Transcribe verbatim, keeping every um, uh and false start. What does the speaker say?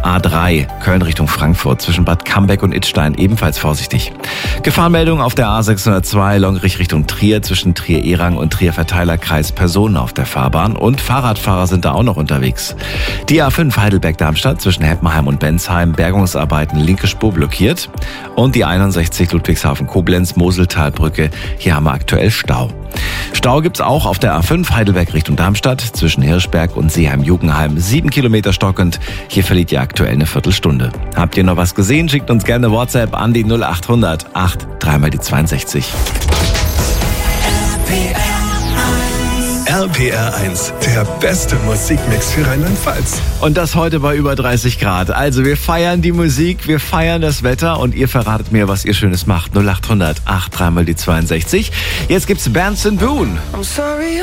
A drei, Köln Richtung Frankfurt, zwischen Bad Cambeck und Idstein, ebenfalls vorsichtig. Gefahrenmeldung auf der A sechshundertzwei, Longrich Richtung Trier, zwischen Trier-Erang und Trier-Verteilerkreis, Personen auf der Fahrbahn und Fahrradfahrer sind da auch noch unterwegs. Die A fünf Heidelberg-Darmstadt, zwischen Heppenheim und Bensheim, Bergungsarbeiten, linke Spur blockiert. Und die einundsechzig Ludwigshafen-Koblenz, Moseltalbrücke, hier haben wir aktuell Stau. Stau gibt's auch auf der A fünf Heidelberg Richtung Darmstadt, zwischen Hirschberg und Seeheim-Jugenheim, sieben Kilometer stockend. Hier verliert ihr aktuell eine Viertelstunde. Habt ihr noch was gesehen? Schickt uns gerne WhatsApp an die null acht hundert acht dreimal die zweiundsechzig. R P R eins, der beste Musikmix für Rheinland-Pfalz. Und das heute bei über dreißig Grad. Also wir feiern die Musik, wir feiern das Wetter und ihr verratet mir, was ihr Schönes macht. null acht hundert acht dreimal die zweiundsechzig. Jetzt gibt's Benson Boone. I'm sorry.